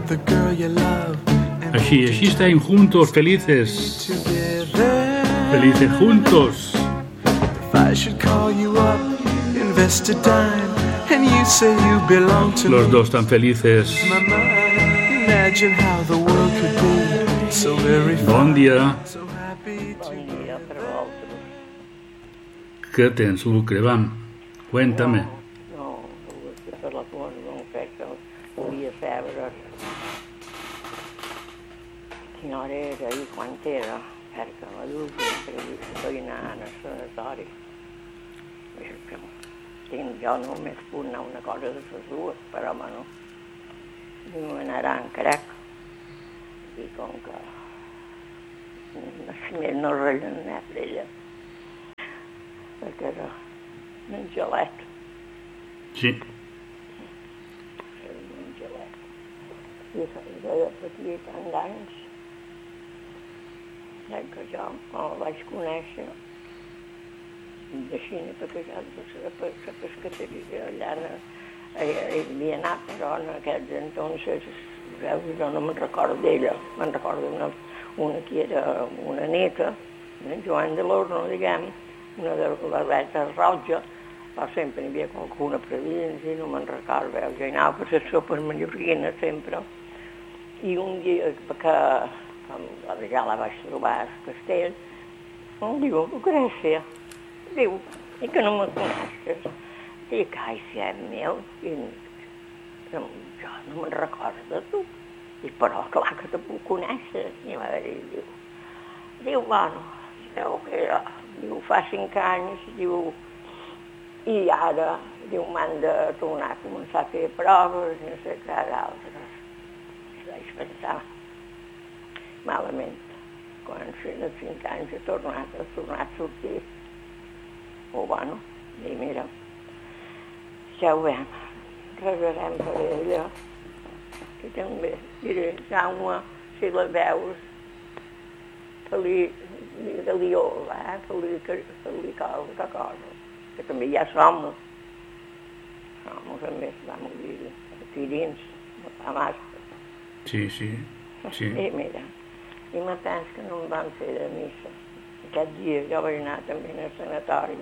Així estem juntos, felices juntos. Los dos tan felices. Bon dia. Per vosaltres. Què tens, Lucre? Vam, cuéntame. No, per telefon no crec que volia saber quina hora era i quan era, perquè la llum sempre estoy anant a sanatori. Jo només puc anar una cosa de les dues, però no. Diu anaran, crec. I com que no rellen res d'ella, perquè era un gelet. Sí. Era un gelet. I de petit, amb anys, que jo la vaig conèixer de Xina, perquè ja la pescateria allà hi havia anat, però en aquests entonces jo no me'n recordo d'ella. Me'n recordo una que era una neta, en Joan de l'Orno, diguem, una de les barbetes roja, però sempre hi havia qualcuna previns i no me'n recordo, jo hi anava per les sopes mallorquines sempre. I un dia que ja la vaig trobar al castell, em diu, Lucrècia, diu, i que no me coneixes? Dic, ai, fiat meu, jo no me'n recordo de tu. Dic, però clar que te puc conèixer. I va dir, diu, bueno, diu, fa 5 anys, diu, i ara, diu, m'han de tornar a començar a fer proves, i no sé què d'altres. Vaig pensar malament. Quan de 5 anys he tornat a sortir. O bueno, i mira, ja ho veiem, resarem per ella, que també diré, Jaume, si la veus, fe-li hola, fe-li qualque cosa, que també ja som també, vam dir, aquí dins, no fa massa. Sí. I mira, i matins que no em van fer de missa. Aquest dia jo vaig anar també al sanatori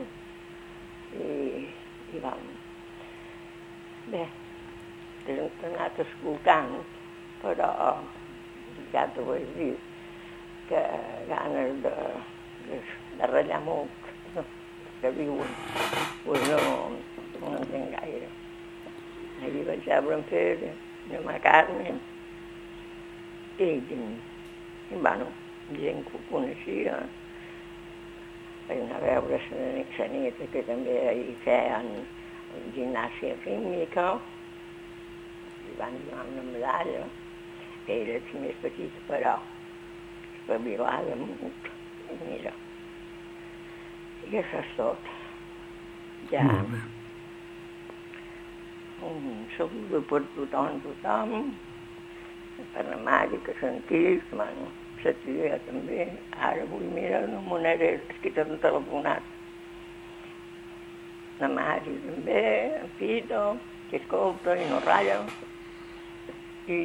i vam... Bé, t'he anat escoltant, però ja t'ho vaig dir, que ganes de ratllar molt, que viuen, doncs no en tinc gaire. Ahir vaig veure en Pere, i ma Carme, i bueno, gent que ho coneixia, vaig anar a veure la neta, que també hi feien gimnàsia rítmica, li van donar una medalla, ella és més petita, però espavilada molt, i mira, i això és tot. Ja, un saludo per tothom, per la mare que sentís, bueno, la tia també, ara avui mira, no m'ho n'era, que t'han telefonat. La mare també, en Pito, que escolta i no ratlla. I...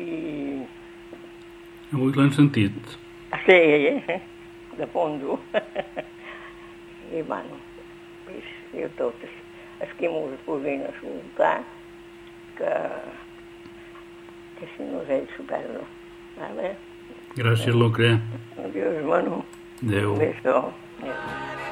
Avui l'han sentit. Sí, de fondo. I bueno, jo tots els que mos puguin escoltar, que si no és ell s'ho perdo. Vale? Gràcies, Lucre. Adiós, Manu. Adéu. Un beso. Adéu.